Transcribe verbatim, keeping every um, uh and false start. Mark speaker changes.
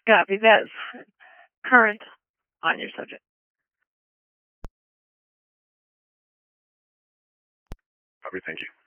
Speaker 1: Copy. That's current on your subject.
Speaker 2: Copy. Thank you.